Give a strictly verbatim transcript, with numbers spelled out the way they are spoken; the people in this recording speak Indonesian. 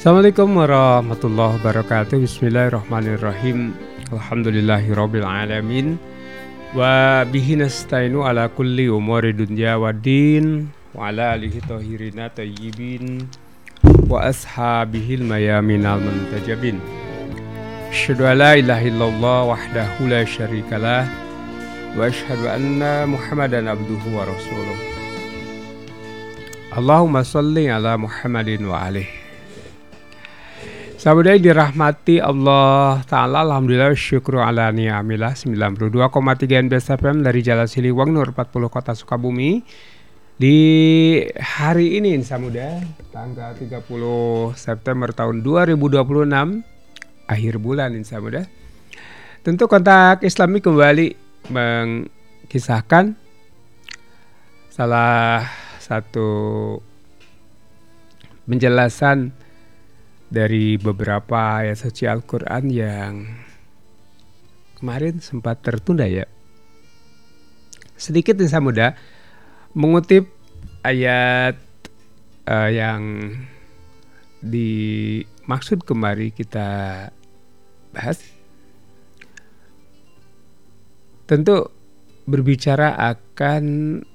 Assalamualaikum warahmatullahi wabarakatuh. Bismillahirrahmanirrahim. Alhamdulillahirabbil alamin. Wa bihi nasta'inu ala kulli umuri dunya waddin wa ala alihi thahirina thayyibin wa ashabihil mayaminal muntajabin. Asyhadu an la ilaha illallah wahdahu la syarikalah wa asyhadu anna Muhammadan abduhu wa rasuluh. Allahumma shalli ala Muhammadin wa alihi. Sahabat dirahmati Allah Ta'ala, alhamdulillah syukur ala ni'amillah. Sembilan puluh dua koma tiga N B S F M dari Jalan Siliwang Nur empat puluh Kota Sukabumi. Di hari ini Insa Muda, tanggal tiga puluh September tahun dua ribu dua puluh enam, akhir bulan Insa Muda. Tentu Kontak Islami kembali mengisahkan salah satu penjelasan dari beberapa ayat suci Al-Quran yang kemarin sempat tertunda ya. Sedikit Insa Muda mengutip ayat uh, yang dimaksud kemari kita bahas. Tentu berbicara akan